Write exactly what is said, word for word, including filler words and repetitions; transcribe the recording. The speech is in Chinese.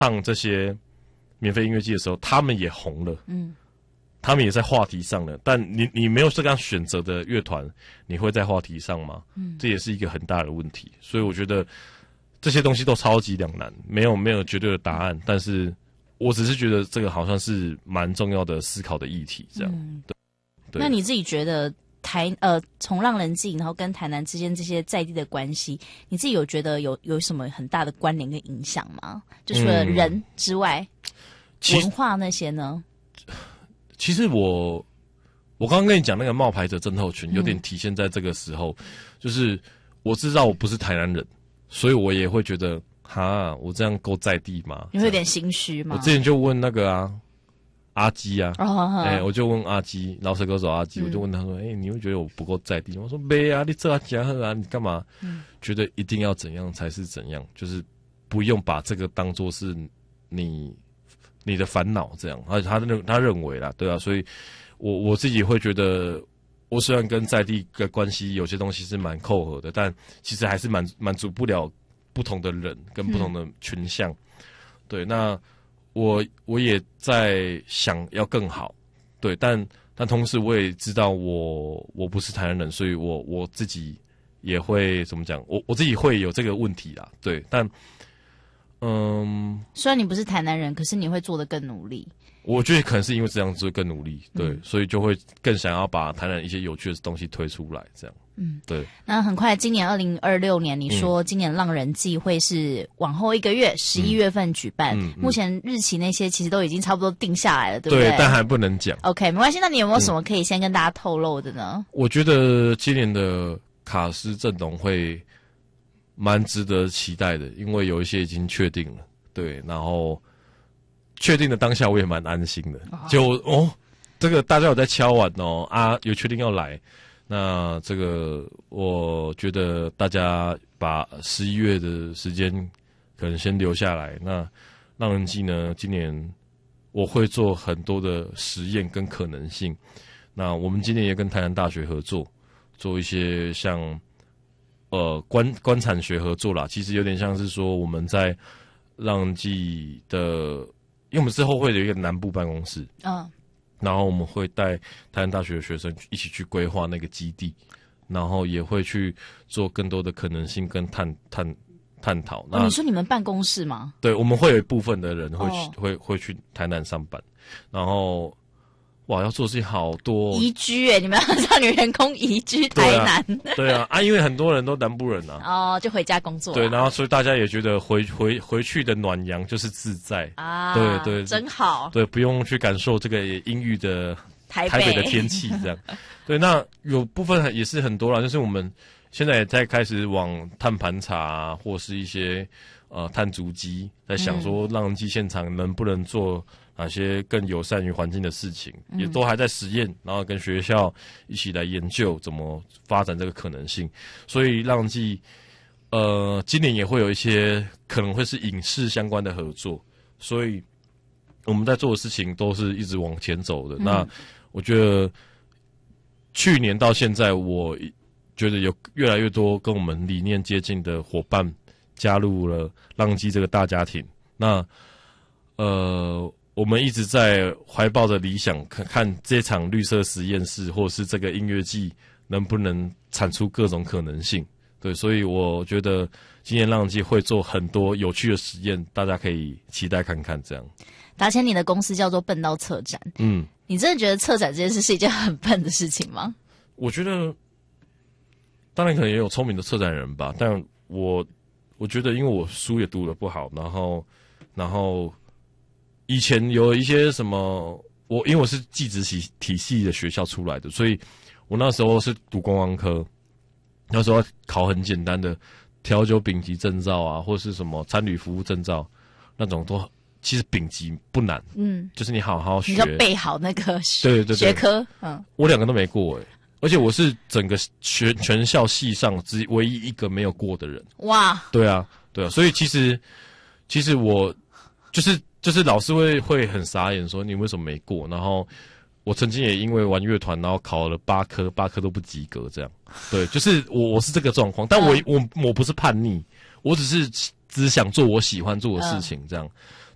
上这些免费音乐季的时候，他们也红了， 嗯， 他们也在话题上了。但你你没有这样选择的乐团，你会在话题上吗？嗯，这也是一个很大的问题。所以我觉得这些东西都超级两难，没有没有绝对的答案。但是我只是觉得这个好像是蛮重要的思考的议题，这样。 嗯， 对。对那你自己觉得？台呃，从浪人祭，然后跟台南之间这些在地的关系，你自己有觉得有有什么很大的关联跟影响吗？就除了人之外，嗯、文化那些呢？ 其实我我刚刚跟你讲那个冒牌者症候群，有点体现在这个时候，嗯、就是我知道我不是台南人，所以我也会觉得，哈，我这样够在地吗？ 你会有点心虚吗？ 我之前就问那个啊。阿基啊，哎、 哦欸，我就问阿基，饶舌歌手阿基，嗯、我就问他说：“哎、欸，你会觉得我不够在地？”我说：“没啊，你这家伙啊，你干嘛？嗯、觉得一定要怎样才是怎样？就是不用把这个当作是你你的烦恼这样。他他认他认为啦，对啊，所以我我自己会觉得，我虽然跟在地的关系有些东西是蛮扣合的，但其实还是满满足不了不同的人跟不同的群像。嗯、对，那。”我我也在想要更好，对，但但同时我也知道我我不是台南人，所以我我自己也会怎么讲，我我自己会有这个问题啦，对，但嗯， 虽然你不是台南人，可是你会做得更努力。 我觉得可能是因为这样子会更努力，对，嗯、所以就会更想要把台南一些有趣的东西推出来，这样。嗯，对。 那很快，今年二零二六年，你说今年浪人祭会是往后一个月，十一月份举办。嗯嗯、目前日期那些其实都已经差不多定下来了，对不对？ 对，但还不能讲。 OK， 没关系。那你有没有什么可以先跟大家透露的呢？ 嗯、我觉得今年的卡司阵容会蛮值得期待的，因为有一些已经确定了。对，然后。确定的当下，我也蛮安心的。就哦，这个大家有在敲碗哦啊，有确定要来，那这个我觉得大家把十一月的时间可能先留下来。那浪人祭呢，今年我会做很多的实验跟可能性。那我们今年也跟台南大学合作，做一些像呃观观产学合作啦。其实有点像是说我们在浪人祭的。因为我们之后会有一个南部办公室，嗯，然后我们会带台南大学的学生一起去规划那个基地，然后也会去做更多的可能性跟探探探讨。 哦，你说你们办公室吗？ 对，我们会有一部分的人会去、 哦、 会会去台南上班，然后哇，要做的事情好多， 移居哎，你们要让女员工移居台南？ 对啊，对啊，啊，因为很多人都南部人啊， 哦，就回家工作。 对，然后所以大家也觉得回回回去的暖阳就是自在啊， 对对， 真好， 对，不用去感受这个阴郁的台北台北的天气这样。对，那有部分也是很多啦，就是我们现在也在开始往碳盘查、啊、或是一些呃碳足迹，在想说浪人祭现场能不能做哪些更友善于环境的事情，嗯、也都还在实验，然后跟学校一起来研究怎么发展这个可能性。所以浪人祭，呃，今年也会有一些可能会是影视相关的合作，所以我们在做的事情都是一直往前走的。嗯、那我觉得去年到现在，我觉得有越来越多跟我们理念接近的伙伴加入了浪人祭这个大家庭。那呃。我们一直在怀抱着理想，看看这场绿色实验室或是这个音乐季能不能产出各种可能性。对，所以我觉得今年浪人祭会做很多有趣的实验，大家可以期待看看。这样， 达谦，你的公司叫做笨到策展，嗯，你真的觉得策展这件事是一件很笨的事情吗？ 我觉得，当然可能也有聪明的策展人吧，但我我觉得，因为我书也读得不好，然后然后。以前有一些什么，我因为我是技职体体系的学校出来的，所以我那时候是读观光科，那时候要考很简单的调酒丙级证照啊，或是什么餐旅服务证照，那种都其实丙级不难，嗯，就是你好好学， 你要背好那个对对对学科，嗯， 我两个都没过诶、欸，而且我是整个全全校系上只唯一一个没有过的人， 哇， 对啊对啊，所以其实其实我就是。就是老师会会很傻眼，说你为什么没过？然后我曾经也因为玩乐团，然后考了八科，八科都不及格，这样。对，就是我我是这个状况，但我、嗯、我我不是叛逆，我只是只想做我喜欢做的事情，这样。